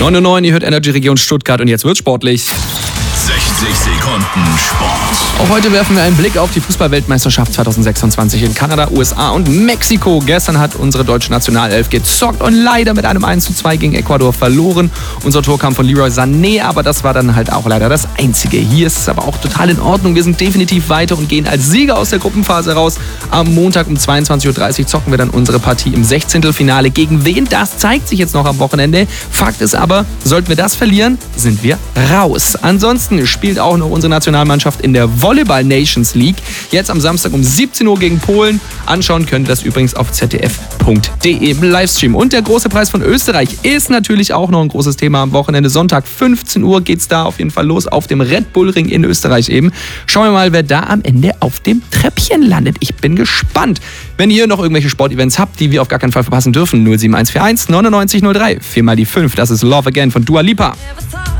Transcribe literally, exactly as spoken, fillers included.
neun Uhr neun, ihr hört Energy Region Stuttgart und jetzt wird's sportlich. sechzig Sekunden Sport. Auch heute werfen wir einen Blick auf die Fußball-Weltmeisterschaft zwanzig sechsundzwanzig in Kanada, U S A und Mexiko. Gestern hat unsere deutsche Nationalelf gezockt und leider mit einem eins zu zwei gegen Ecuador verloren. Unser Tor kam von Leroy Sané, aber das war dann halt auch leider das Einzige. Hier ist es aber auch total in Ordnung. Wir sind definitiv weiter und gehen als Sieger aus der Gruppenphase raus. Am Montag um zweiundzwanzig Uhr dreißig zocken wir dann unsere Partie im Sechzehntelfinale. Gegen wen? Das zeigt sich jetzt noch am Wochenende. Fakt ist aber, sollten wir das verlieren, sind wir raus. Ansonsten spielt auch noch unsere Nationalmannschaft in der Volleyball Nations League. Jetzt am Samstag um siebzehn Uhr gegen Polen. Anschauen könnt ihr das übrigens auf z d f punkt d e im Livestream. Und der große Preis von Österreich ist natürlich auch noch ein großes Thema am Wochenende. Sonntag fünfzehn Uhr geht's da auf jeden Fall los auf dem Red Bull Ring in Österreich eben. Schauen wir mal, wer da am Ende auf dem Treppchen landet. Ich bin gespannt. Wenn ihr noch irgendwelche Sportevents habt, die wir auf gar keinen Fall verpassen dürfen, null sieben eins vier eins neunundneunzig null drei. Viermal die fünf, das ist Love Again von Dua Lipa.